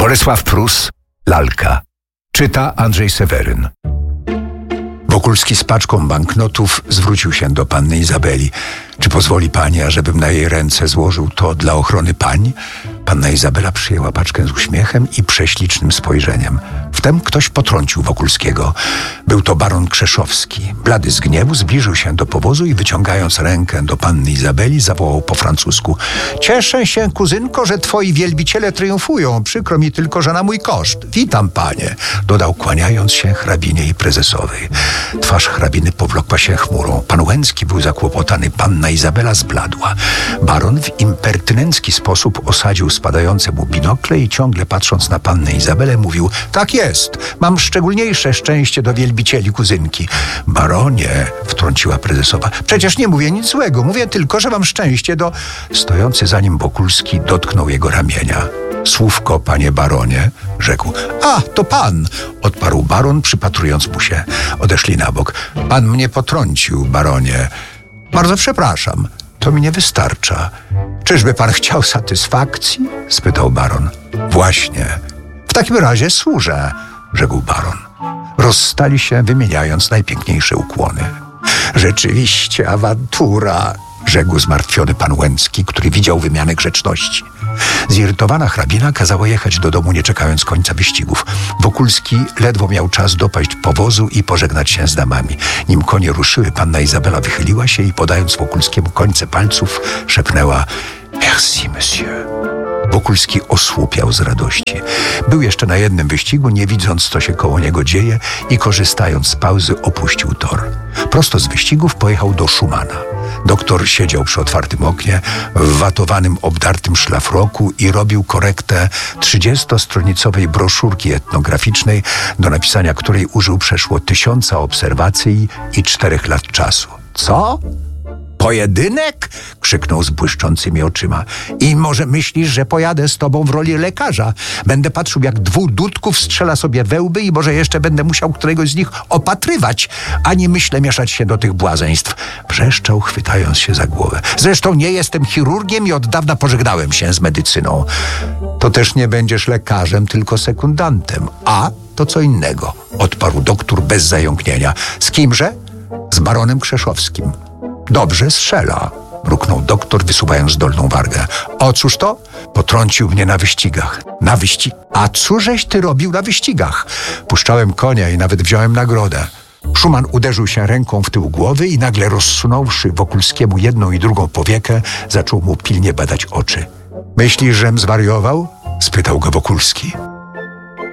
Bolesław Prus, Lalka. Czyta Andrzej Seweryn. Wokulski z paczką banknotów zwrócił się do panny Izabeli. Czy pozwoli pani, ażebym na jej ręce złożył to dla ochrony pań? Panna Izabela przyjęła paczkę z uśmiechem i prześlicznym spojrzeniem. Wtem ktoś potrącił Wokulskiego. Był to baron Krzeszowski. Blady z gniewu zbliżył się do powozu i wyciągając rękę do panny Izabeli zawołał po francusku: cieszę się, kuzynko, że twoi wielbiciele triumfują. Przykro mi tylko, że na mój koszt. Witam, panie, dodał, kłaniając się hrabinie i prezesowej. Twarz hrabiny powlokła się chmurą. Pan Łęcki był zakłopotany, panna Izabela zbladła. Baron w impertynencki sposób osadził spadające mu binokle i ciągle patrząc na pannę Izabelę mówił: tak jest, mam szczególniejsze szczęście do wielbicieli kuzynki. Baronie, wtrąciła prezesowa, przecież nie mówię nic złego, mówię tylko, że mam szczęście do... Stojący za nim Wokulski dotknął jego ramienia. Słówko, panie baronie, rzekł. A, to pan, odparł baron, przypatrując mu się. Odeszli na bok. Pan mnie potrącił, baronie. Bardzo przepraszam, to mi nie wystarcza. Czyżby pan chciał satysfakcji? Spytał baron. Właśnie. W takim razie służę, rzekł baron. Rozstali się, wymieniając najpiękniejsze ukłony. Rzeczywiście awantura, rzekł zmartwiony pan Łęcki, który widział wymianę grzeczności. Zirytowana hrabina kazała jechać do domu, nie czekając końca wyścigów. Wokulski ledwo miał czas dopaść powozu i pożegnać się z damami. Nim konie ruszyły, panna Izabela wychyliła się i podając Wokulskiemu końce palców, szepnęła: merci, monsieur. Wokulski osłupiał z radości. Był jeszcze na jednym wyścigu, nie widząc, co się koło niego dzieje, i korzystając z pauzy opuścił tor. Prosto z wyścigów pojechał do Schumana. Doktor siedział przy otwartym oknie, w watowanym, obdartym szlafroku i robił korektę 30-stronicowej broszurki etnograficznej, do napisania której użył przeszło 1000 obserwacji i 4 lat czasu. Co? Pojedynek? Krzyknął z błyszczącymi oczyma. I może myślisz, że pojadę z tobą w roli lekarza? Będę patrzył, jak 2 dudków strzela sobie we łby i może jeszcze będę musiał któregoś z nich opatrywać. Ani myślę mieszać się do tych błazeństw. Wrzeszczał, chwytając się za głowę. Zresztą nie jestem chirurgiem i od dawna pożegnałem się z medycyną. To też nie będziesz lekarzem, tylko sekundantem. A to co innego, odparł doktor bez zająknienia. Z kimże? Z baronem Krzeszowskim. Dobrze strzela, mruknął doktor, wysuwając dolną wargę. O cóż to? Potrącił mnie na wyścigach. Na A cóżeś ty robił na wyścigach? Puszczałem konia i nawet wziąłem nagrodę. Szuman uderzył się ręką w tył głowy i nagle, rozsunąwszy Wokulskiemu jedną i drugą powiekę, zaczął mu pilnie badać oczy. Myślisz, żem zwariował? Spytał go Wokulski.